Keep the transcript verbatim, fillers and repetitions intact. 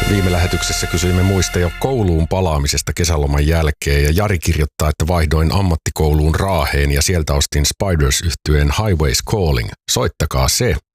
Viime lähetyksessä kysyimme muista jo kouluun palaamisesta kesäloman jälkeen ja Jari kirjoittaa, että vaihdoin ammattikouluun Raaheen ja sieltä ostin Spiders-yhtyeen Highways Calling. Soittakaa se.